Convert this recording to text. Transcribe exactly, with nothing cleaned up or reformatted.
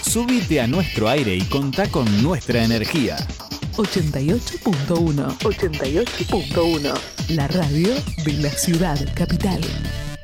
Subite a nuestro aire y contá con nuestra energía. ochenta y ocho punto uno. ochenta y ocho punto uno. La radio de la ciudad capital.